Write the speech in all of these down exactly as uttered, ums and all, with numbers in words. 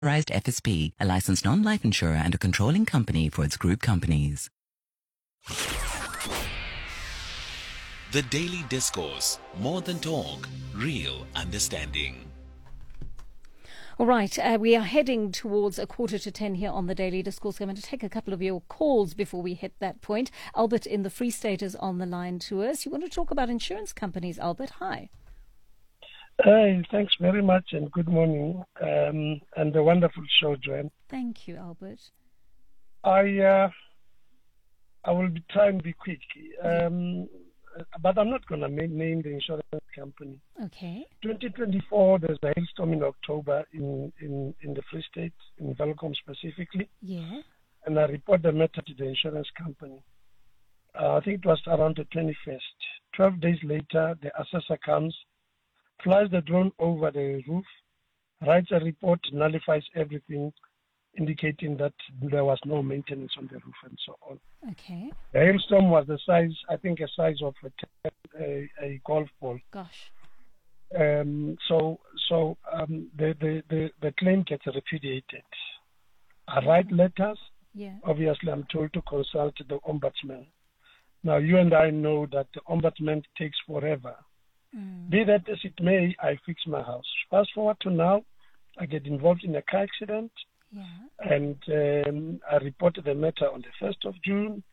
Authorized F S P, a licensed non-life insurer and a controlling company for its group companies. The Daily Discourse. More than talk, real understanding. All right, uh, we are heading towards a quarter to ten here on the Daily Discourse. I'm going to take a couple of your calls before we hit that point. Albert in the Free State is on the line to us. You want to talk about insurance companies, Albert? Hi. Hi, thanks very much and good morning, um, and a wonderful show, Joanne. Thank you, Albert. I uh, I will be trying to be quick, um, but I'm not going to name the insurance company. Okay. twenty twenty-four, there's a hailstorm in October in, in, in the Free State, in Welkom specifically. Yeah. And I report the matter to the insurance company. Uh, I think it was around the twenty-first. twelve days later, the assessor comes, flies the drone over the roof, writes a report, nullifies everything, indicating that there was no maintenance on the roof and so on. Okay. The hailstorm was the size, I think, a size of a, a, a golf ball. Gosh. Um, so so um, the, the, the, the claim gets repudiated. I write letters. Yeah. Obviously, I'm told to consult the ombudsman. Now, you and I know that the ombudsman takes forever. Mm. Be that as it may, I fix my house. Fast forward to now, I get involved in a car accident, yeah. and um, I reported the matter on the first of June,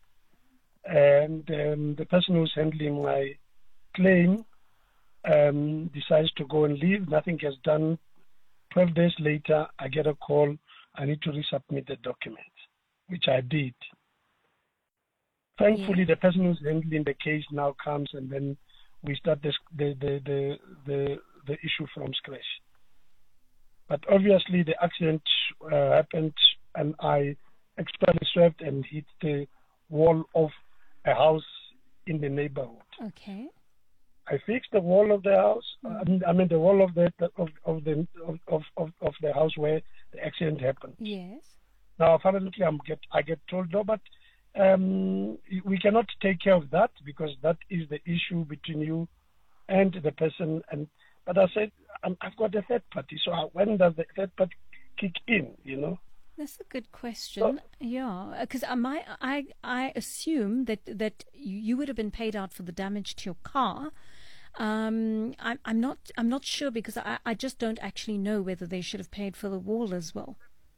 and um, the person who's handling my claim um, decides to go and leave. Nothing gets done. twelve days later, I get a call. I need to resubmit the documents, which I did. Thankfully, yeah. the person who's handling the case now comes, and then we start this, the, the, the, the, the issue from scratch. But obviously the accident uh, happened and I expressly swerved and hit the wall of a house in the neighborhood. Okay. I fixed the wall of the house, mm. I mean the wall of the of, of the of, of, of the house where the accident happened. Yes. Now apparently I'm get I get told no, but Um, we cannot take care of that because that is the issue between you and the person. And but I said I'm, I've got a third party, so when does the third party kick in? You know, that's a good question. So, yeah, because I I I assume that that you would have been paid out for the damage to your car. Um, I'm I'm not I'm not sure because I I just don't actually know whether they should have paid for the wall as well.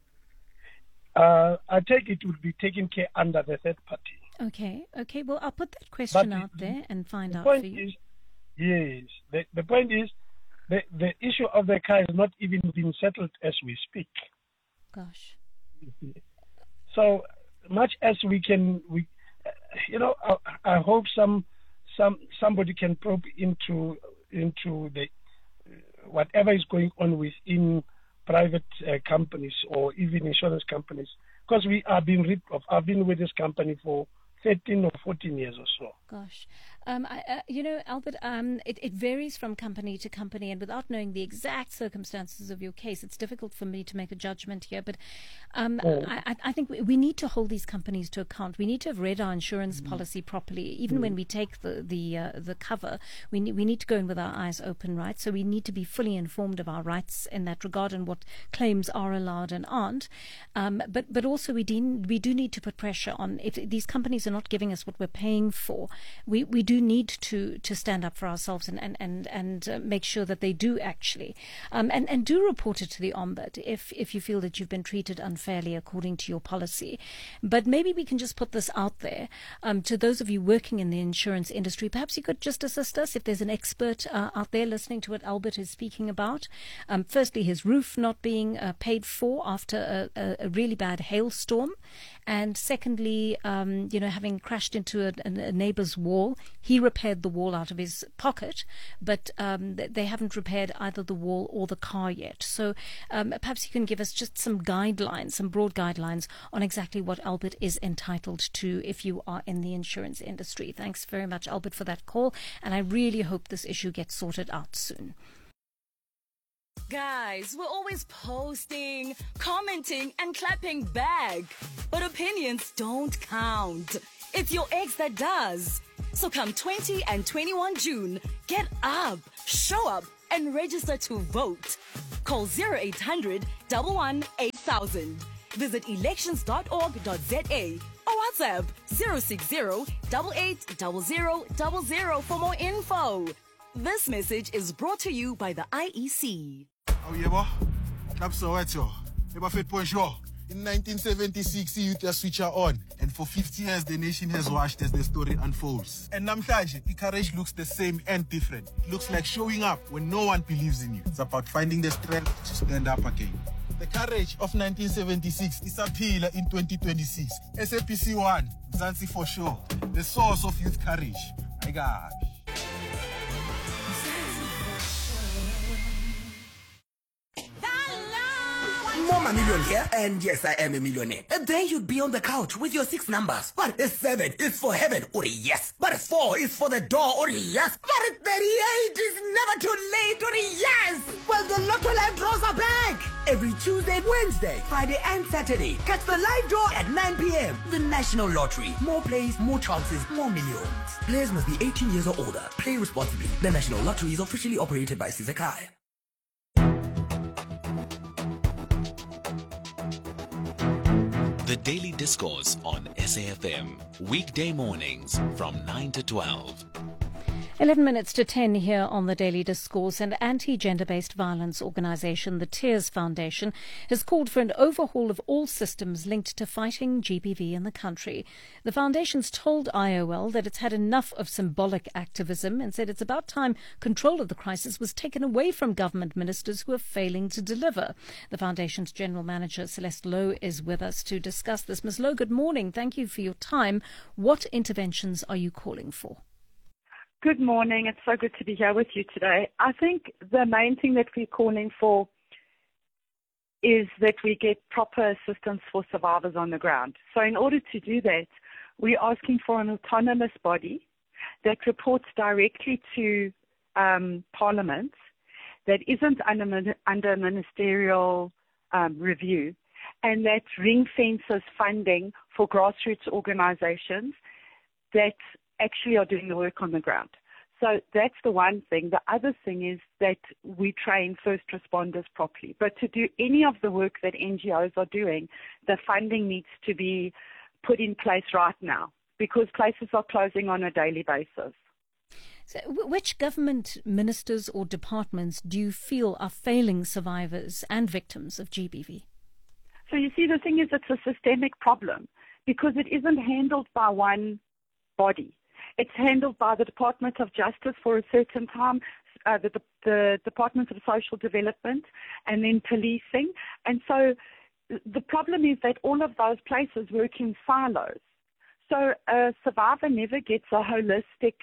Uh, I take it would be taken care under the third party. Okay, okay. Well, I'll put that question but out the, there and find the out point for you. Is, yes, the, the point is the, the issue of the car has not even been settled as we speak. Gosh. So much as we can, we, you know, I, I hope some some somebody can probe into into the whatever is going on within private uh, companies or even insurance companies, because we are being ripped off. I've been with this company for thirteen or fourteen years or so. Gosh. Um, I, uh, you know, Albert, um, it, it varies from company to company, and without knowing the exact circumstances of your case, it's difficult for me to make a judgment here. But um, oh. I, I think we, we need to hold these companies to account. We need to have read our insurance mm. policy properly. Even mm. when we take the the, uh, the cover, we, ne- we need to go in with our eyes open, right? So we need to be fully informed of our rights in that regard and what claims are allowed and aren't. Um, but, but also we, de- we do need to put pressure on, if these companies are not giving us what we're paying for, we, we do need to, to stand up for ourselves and and and, and uh, make sure that they do actually, um, and and do report it to the Ombud if if you feel that you've been treated unfairly according to your policy. But maybe we can just put this out there um, to those of you working in the insurance industry. Perhaps you could just assist us if there's an expert uh, out there listening to what Albert is speaking about. Um, firstly, his roof not being uh, paid for after a, a, a really bad hailstorm, and secondly, um, you know, having crashed into a, a neighbor's wall. He repaired the wall out of his pocket, but um, they haven't repaired either the wall or the car yet. So um, perhaps you can give us just some guidelines, some broad guidelines on exactly what Albert is entitled to if you are in the insurance industry. Thanks very much, Albert, for that call, and I really hope this issue gets sorted out soon. Guys, we're always posting, commenting, and clapping back. But opinions don't count. It's your ex that does. So come twentieth and twenty-first of June, get up, show up, and register to vote. Call zero eight hundred, one one eight thousand. Visit elections dot org dot za or WhatsApp zero six zero, eight eight zero zero zero zero for more info. This message is brought to you by the I E C. Oh, yeah, boy. That's so right, yo. Fit point sure. In nineteen seventy-six, the youth switch are on. And for fifty years, the nation has watched as the story unfolds. And namhlanje, courage looks the same and different. It looks like showing up when no one believes in you. It's about finding the strength to stand up again. The courage of nineteen seventy-six is a pillar in twenty twenty-six. S A P C one, Mzansi for sure. The source of youth courage. My gosh. I'm a millionaire, and yes, I am a millionaire. And then you'd be on the couch with your six numbers. But a seven is for heaven, or yes. But a four is for the door, or yes. But a thirty-eight is never too late, or yes. Well, the Lotto Live draws are back. Every Tuesday, Wednesday, Friday, and Saturday. Catch the live draw at nine p.m. The National Lottery. More plays, more chances, more millions. Players must be eighteen years or older. Play responsibly. The National Lottery is officially operated by Sizakai. The Daily Discourse on S A F M. Weekday mornings from nine to twelve. eleven minutes to ten here on the Daily Discourse. An anti-gender-based violence organisation, the Tears Foundation, has called for an overhaul of all systems linked to fighting G B V in the country. The foundation's told I O L that it's had enough of symbolic activism and said it's about time control of the crisis was taken away from government ministers who are failing to deliver. The foundation's General Manager, Celeste Lowe, is with us to discuss this. Miz Lowe, good morning. Thank you for your time. What interventions are you calling for? Good morning. It's so good to be here with you today. I think the main thing that we're calling for is that we get proper assistance for survivors on the ground. So in order to do that, we're asking for an autonomous body that reports directly to um, Parliament, that isn't under, under ministerial um, review, and that ring fences funding for grassroots organizations that actually are doing the work on the ground. So that's the one thing. The other thing is that we train first responders properly. But to do any of the work that N G Os are doing, the funding needs to be put in place right now because places are closing on a daily basis. So which government ministers or departments do you feel are failing survivors and victims of G B V? So you see, the thing is it's a systemic problem because it isn't handled by one body. It's handled by the Department of Justice for a certain time, uh, the, the Department of Social Development, and then policing. And so the problem is that all of those places work in silos. So a survivor never gets a holistic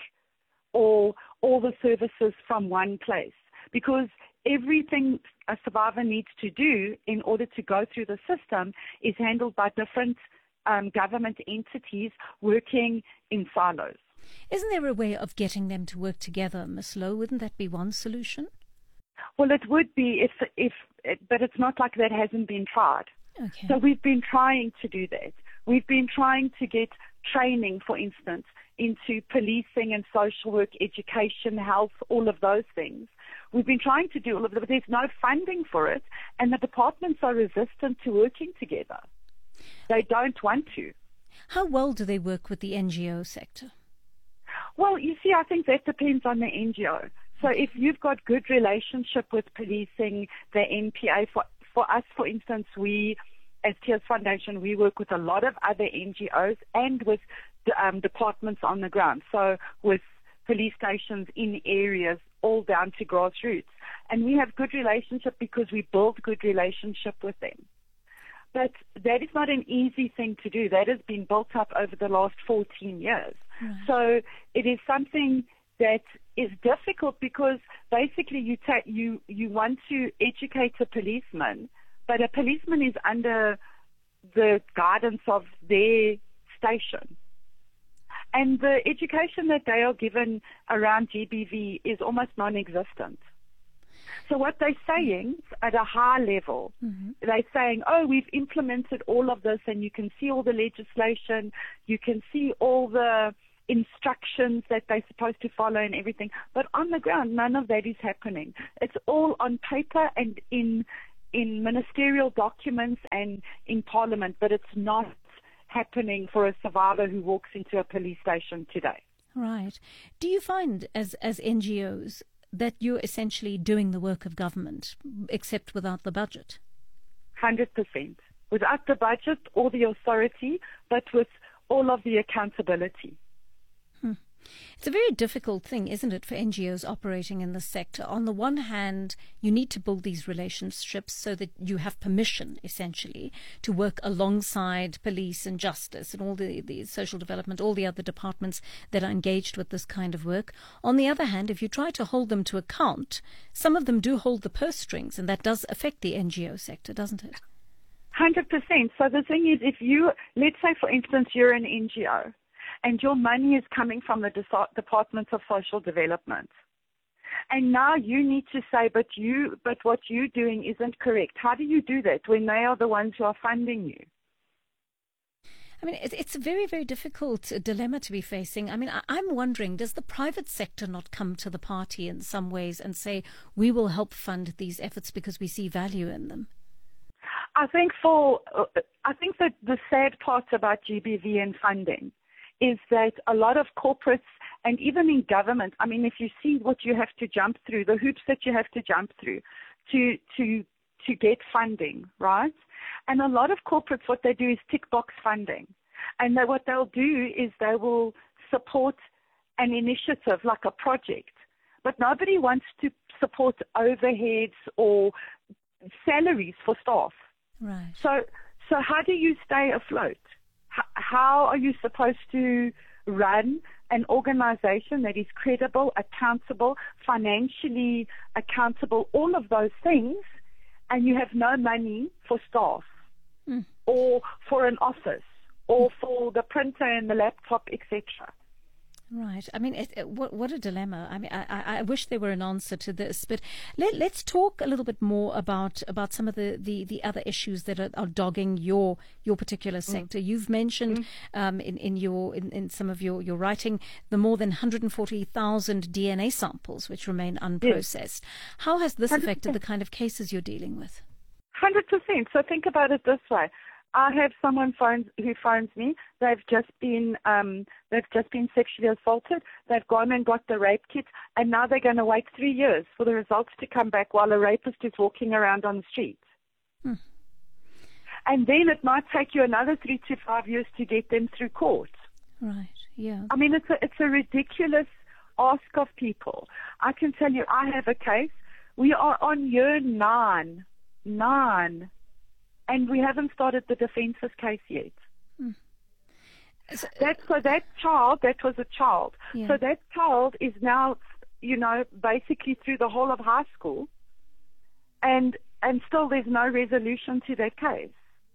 or all the services from one place because everything a survivor needs to do in order to go through the system is handled by different um, government entities working in silos. Isn't there a way of getting them to work together, Miz Lowe? Wouldn't that be one solution? Well, it would be, if, if, but it's not like that hasn't been tried. Okay. So we've been trying to do that. We've been trying to get training, for instance, into policing and social work, education, health, all of those things. We've been trying to do all of that, but there's no funding for it, and the departments are resistant to working together. They don't want to. How well do they work with the N G O sector? Well, you see, I think that depends on the N G O. So if you've got good relationship with policing, the N P A, for, for us, for instance, we, as Tears Foundation, we work with a lot of other N G Os and with the, um, departments on the ground. So with police stations in areas all down to grassroots. And we have good relationship because we build good relationship with them. But that is not an easy thing to do. That has been built up over the last fourteen years. Right. So it is something that is difficult because basically you ta- you you want to educate a policeman, but a policeman is under the guidance of their station. And the education that they are given around G B V is almost non-existent. So what they're saying at a high level, mm-hmm. they're saying, oh, we've implemented all of this and you can see all the legislation, you can see all the instructions that they're supposed to follow and everything. But on the ground, none of that is happening. It's all on paper and in in ministerial documents and in Parliament, but it's not happening for a survivor who walks into a police station today. Right. Do you find, as as N G Os, that you're essentially doing the work of government, except without the budget? one hundred percent. Without the budget or the authority, but with all of the accountability. Hmm. It's a very difficult thing, isn't it, for N G Os operating in this sector? On the one hand, you need to build these relationships so that you have permission, essentially, to work alongside police and justice and all the, the social development, all the other departments that are engaged with this kind of work. On the other hand, if you try to hold them to account, some of them do hold the purse strings, and that does affect the N G O sector, doesn't it? one hundred percent. So the thing is, if you, let's say, for instance, you're an N G O, and your money is coming from the Department of Social Development. And now you need to say, but you, but what you're doing isn't correct. How do you do that when they are the ones who are funding you? I mean, it's a very, very difficult dilemma to be facing. I mean, I'm wondering, does the private sector not come to the party in some ways and say, we will help fund these efforts because we see value in them? I think for, uh, I think that the sad part about G B V and funding is that a lot of corporates and even in government, I mean, if you see what you have to jump through, the hoops that you have to jump through to to to get funding, right? And a lot of corporates, what they do is tick box funding. And they, what they'll do is they will support an initiative like a project, but nobody wants to support overheads or salaries for staff. Right. So, so how do you stay afloat? How are you supposed to run an organization that is credible, accountable, financially accountable, all of those things, and you have no money for staff mm. or for an office or for the printer and the laptop, et cetera? Right. I mean, it, it, what, what a dilemma. I mean, I, I wish there were an answer to this. But let, let's talk a little bit more about, about some of the, the, the other issues that are, are dogging your your particular sector. Mm. You've mentioned mm. um, in, in your in, in some of your, your writing the more than one hundred forty thousand D N A samples which remain unprocessed. Yes. How has this one hundred percent affected the kind of cases you're dealing with? one hundred percent. So think about it this way. I have someone phones, who phones me. They've just been um, they've just been sexually assaulted. They've gone and got the rape kit, and now they're going to wait three years for the results to come back while a rapist is walking around on the street. Hmm. And then it might take you another three to five years to get them through court. Right. Yeah. I mean, it's a it's a ridiculous ask of people. I can tell you, I have a case. We are on year nine, nine. And we haven't started the defence's case yet. Mm. So, that, so that child, that was a child. Yeah. So that child is now, you know, basically through the whole of high school, and and still there's no resolution to that case.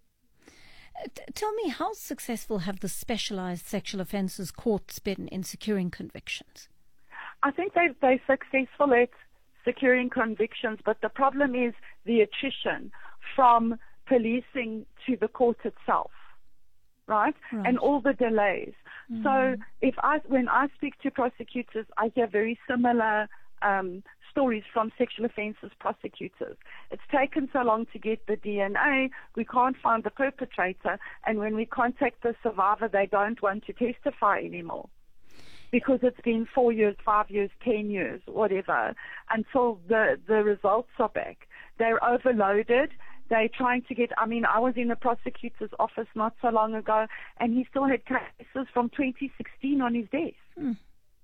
Uh, t- tell me, how successful have the specialized sexual offences courts been in securing convictions? I think they've, they're successful at securing convictions, but the problem is the attrition from policing to the court itself, right? right. And all the delays. Mm. So if I, when I speak to prosecutors, I hear very similar um, stories from sexual offences prosecutors. It's taken so long to get the D N A, we can't find the perpetrator, and when we contact the survivor, they don't want to testify anymore because it's been four years, five years, ten years, whatever, until the, the results are back. They're overloaded. They're trying to get, I mean, I was in the prosecutor's office not so long ago, and he still had cases from twenty sixteen on his desk. Mm.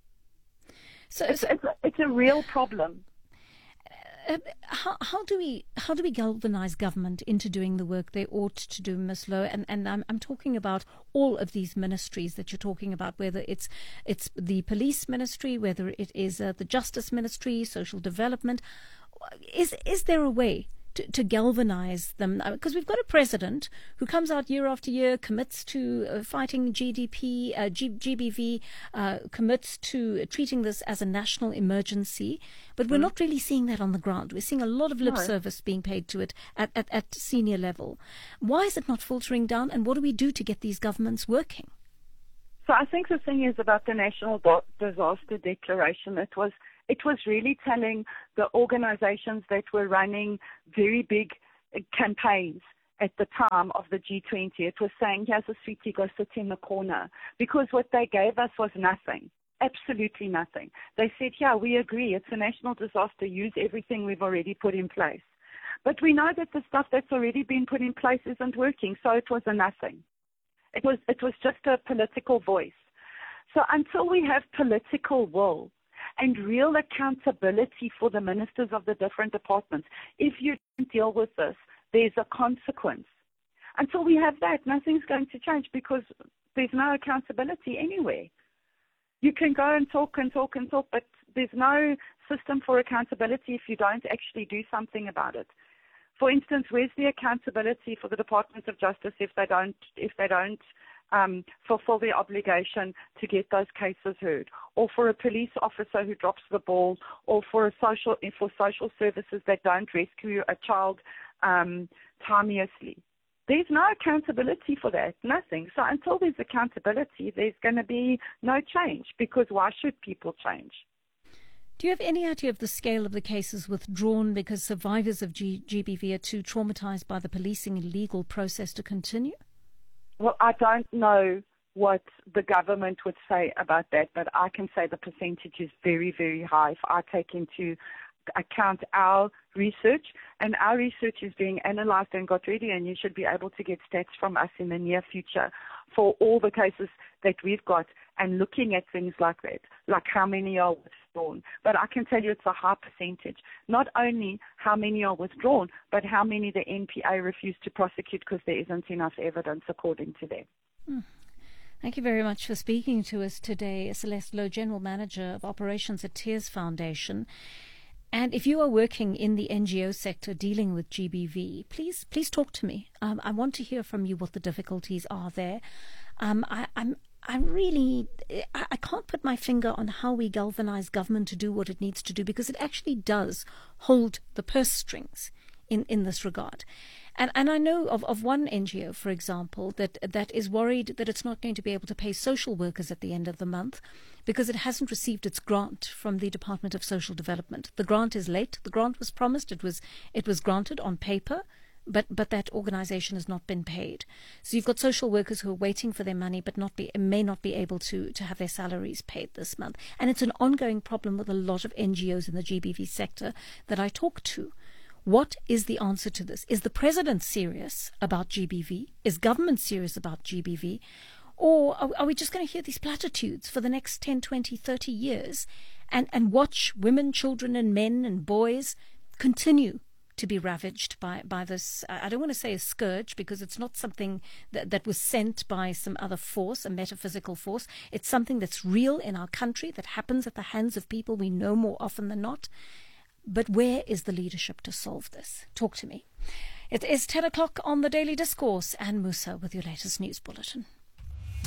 So it's, so it's, a, it's a real problem. Uh, how, how do we how do we galvanize government into doing the work they ought to do, Miz Lowe? And and I'm I'm talking about all of these ministries that you're talking about, whether it's it's the police ministry, whether it is uh, the justice ministry, social development. Is is there a way to, to galvanize them? Because we've got a president who comes out year after year, commits to uh, fighting G D P, uh, G, GBV, uh, commits to treating this as a national emergency, but we're mm. not really seeing that on the ground. We're seeing a lot of lip no. service being paid to it at, at, at senior level. Why is it not filtering down, and what do we do to get these governments working? So I think the thing is about the National Disaster Declaration, it was it was really telling the organizations that were running very big campaigns at the time of the G twenty. It was saying, here's a sweetie, go sit in the corner. Because what they gave us was nothing, absolutely nothing. They said, yeah, we agree, it's a national disaster, use everything we've already put in place. But we know that the stuff that's already been put in place isn't working, so it was a nothing. It was, it was just a political voice. So until we have political will and real accountability for the ministers of the different departments, if you don't deal with this, there's a consequence. Until we have that, nothing's going to change because there's no accountability anywhere. You can go and talk and talk and talk, but there's no system for accountability if you don't actually do something about it. For instance, where's the accountability for the Department of Justice if they don't if they don't um, fulfill their obligation to get those cases heard, or for a police officer who drops the ball, or for a social for social services that don't rescue a child um, timeously? There's no accountability for that, nothing. So until there's accountability, there's going to be no change, because why should people change? Do you have any idea of the scale of the cases withdrawn because survivors of G- GBV are too traumatized by the policing and legal process to continue? Well, I don't know what the government would say about that, but I can say the percentage is very, very high if I take into account our research, and our research is being analyzed and got ready, and you should be able to get stats from us in the near future for all the cases that we've got, and looking at things like that, like how many are withdrawn. But I can tell you it's a high percentage. Not only how many are withdrawn, but how many the N P A refused to prosecute because there isn't enough evidence according to them. Hmm. Thank you very much for speaking to us today, Celeste Lowe, General Manager of Operations at Tears Foundation. And if you are working in the N G O sector dealing with G B V, please please talk to me. Um, I want to hear from you what the difficulties are there. Um, I, I'm I'm really I, I can't put my finger on how we galvanize government to do what it needs to do, because it actually does hold the purse strings in, in this regard. And and I know of, of one N G O, for example, that that is worried that it's not going to be able to pay social workers at the end of the month because it hasn't received its grant from the Department of Social Development. The grant is late. The grant was promised. It was it was granted on paper, but but that organization has not been paid. So you've got social workers who are waiting for their money but not be may not be able to, to have their salaries paid this month. And it's an ongoing problem with a lot of N G Os in the G B V sector that I talk to. What is the answer to this? Is the president serious about G B V? Is government serious about G B V? Or are, are we just going to hear these platitudes for the next ten, twenty, thirty years and, and watch women, children and men and boys continue to be ravaged by, by this, I don't want to say a scourge, because it's not something that, that was sent by some other force, a metaphysical force. It's something that's real in our country, that happens at the hands of people we know more often than not. But where is the leadership to solve this? Talk to me. It is ten o'clock on the Daily Discourse, and Musa with your latest news bulletin.